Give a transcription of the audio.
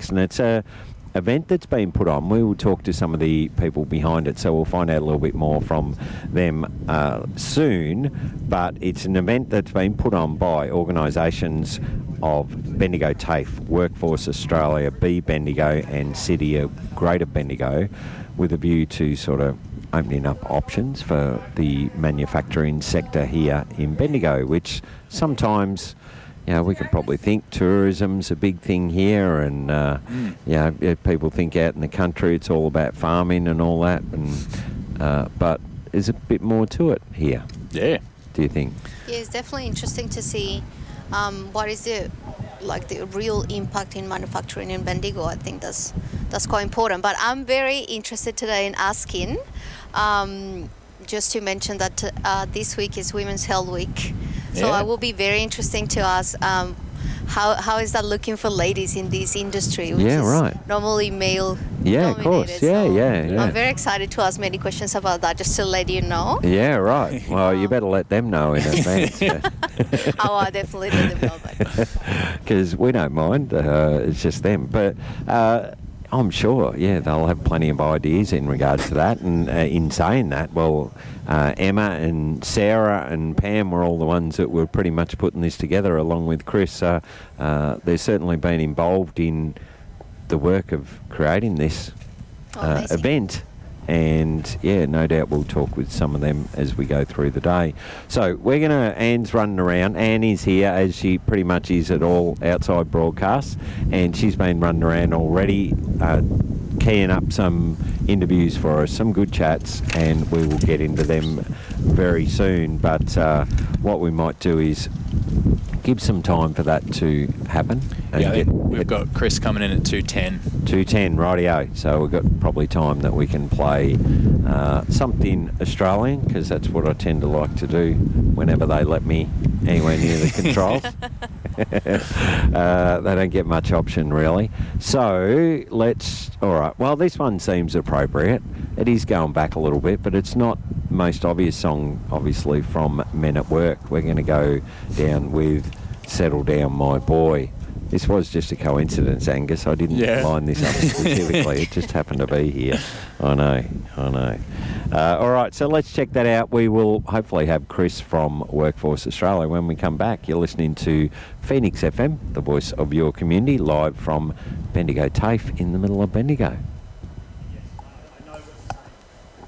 Chris, and it's a event that's been put on. We will talk to some of the people behind it, so we'll find out a little bit more from them soon. But it's an event that's been put on by organisations of Bendigo TAFE, Workforce Australia, Be Bendigo and City of Greater Bendigo, with a view to sort of opening up options for the manufacturing sector here in Bendigo, which sometimes, you know, we could probably think tourism's a big thing here, and you know, people think out in the country it's all about farming and all that, and but there's a bit more to it here. Yeah. Do you think? Yeah, it's definitely interesting to see what is the real impact in manufacturing in Bendigo. I think that's quite important. But I'm very interested today in asking, just to mention that this week is Women's Health Week. So Yeah. I will be very interesting to ask how is that looking for ladies in this industry, which Yeah, is right. normally male Yeah, of course. dominated. Yeah, So yeah. I'm very excited to ask many questions about that, just to let you know. Yeah, right. Well, you better let them know in advance. Oh, I definitely let them know. But Because we don't mind. It's just them. But I'm sure, yeah, they'll have plenty of ideas in regards to that. And in saying that, well, Emma and Sarah and Pam were all the ones that were pretty much putting this together along with Chris. They've certainly been involved in the work of creating this amazing. event. And yeah, no doubt we'll talk with some of them as we go through the day. So we're going to, Anne's running around. Anne is here, as she pretty much is at all outside broadcasts, and she's been running around already, keying up some interviews for us, some good chats, and we will get into them very soon. But what we might do is give some time for that to happen. And Yeah, I think we've got Chris coming in at 2:10. 2:10, rightio. So we've got probably time that we can play something Australian, because that's what I tend to like to do whenever they let me anywhere near the controls. They don't get much option, really. So all right, well, this one seems appropriate. It is going back a little bit, but it's not the most obvious song, obviously, from Men at Work. We're going to go down with Settle Down My Boy. This was just a coincidence, Angus. I didn't line this up specifically. It just happened to be here. I know. All right, so let's check that out. We will hopefully have Chris from Workforce Australia when we come back. You're listening to Phoenix FM, the voice of your community, live from Bendigo TAFE in the middle of Bendigo.